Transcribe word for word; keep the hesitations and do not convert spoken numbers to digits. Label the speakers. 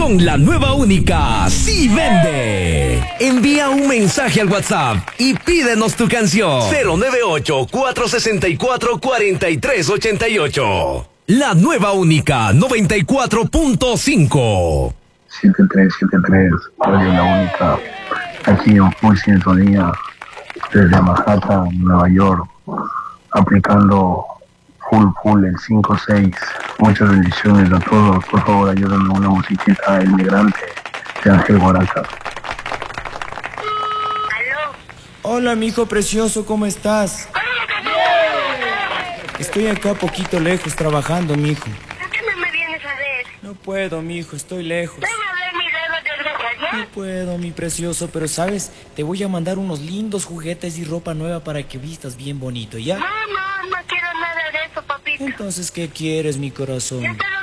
Speaker 1: Con la nueva única, sí vende. Envía un mensaje al WhatsApp y pídenos tu canción. cero nueve ocho, cuatro seis cuatro, cuatro tres ocho ocho. La nueva única, noventa y cuatro punto cinco.
Speaker 2: siete tres siete tres, Radio La Única, aquí en full sintonía, desde Manhattan, Nueva York, aplicando full full el cinco seis. Muchas bendiciones a todos. Por favor, ayúdenme una musiquita, El Migrante, de Ángel Guaraca.
Speaker 3: ¿Aló?
Speaker 4: Hola, mijo precioso, ¿cómo estás? Estoy acá poquito lejos trabajando, mijo.
Speaker 3: ¿Por qué no me vienes a ver?
Speaker 4: No puedo, mijo, estoy lejos.
Speaker 3: Ven a ver mi dedo de ropa, ¿ya?
Speaker 4: No puedo, mi precioso, pero sabes, te voy a mandar unos lindos juguetes y ropa nueva para que vistas bien bonito, ¿ya?
Speaker 3: No, no, no quiero nada de eso, papito.
Speaker 4: Entonces, ¿qué quieres, mi corazón?
Speaker 3: Ya te lo